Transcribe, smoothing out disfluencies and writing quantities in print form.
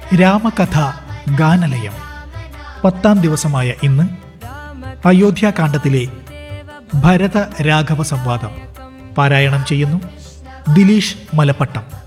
രാമകഥ ഗാനലയം 10ാം ദിവസമായ ഇന്ന് അയോധ്യാകാണ്ഡത്തിലെ ഭരത രാഘവ സംവാദം പാരായണം ചെയ്യുന്നു ദിലീഷ് മലപ്പട്ടം.